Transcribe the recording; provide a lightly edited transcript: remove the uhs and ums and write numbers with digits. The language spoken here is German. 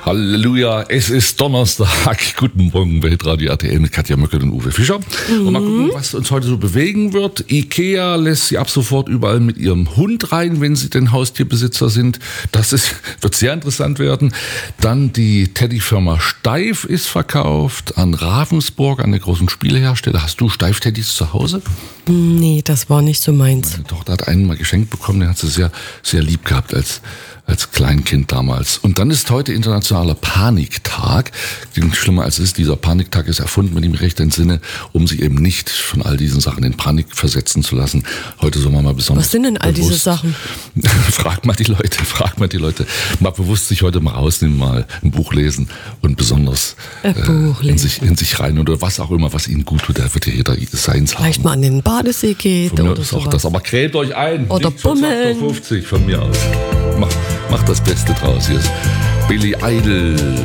Halleluja, es ist Donnerstag. Guten Morgen bei Hitradio RTL mit Katja Möckel und Uwe Fischer. Und mal gucken, was uns heute so bewegen wird. Ikea lässt sie ab sofort überall mit ihrem Hund rein, wenn sie denn Haustierbesitzer sind. Wird sehr interessant werden. Dann die Teddyfirma Steif ist verkauft an Ravensburg, an der großen Spielehersteller. Hast du Steif-Teddys zu Hause? Nee, das war nicht so meins. Meine Tochter hat einen mal geschenkt bekommen, den hat sie sehr, sehr lieb gehabt als Kleinkind damals. Und dann ist heute internationaler Paniktag. Klingt schlimmer als es ist. Dieser Paniktag ist erfunden, wenn ich mich recht entsinne, um sich eben nicht von all diesen Sachen in Panik versetzen zu lassen. Heute soll man mal besonders Was sind denn all bewusst, diese Sachen? Frag mal die Leute. Mal bewusst sich heute mal rausnehmen, mal ein Buch lesen und besonders in sich rein oder was auch immer, was ihnen gut tut. Da wird ja jeder seins haben. Vielleicht mal an den Badesee geht von mir oder ist auch sowas. das. Aber gräbt euch ein. Oder nicht für bummeln. 50 von mir aus. Macht das Beste draus. Hier ist Billy Idol.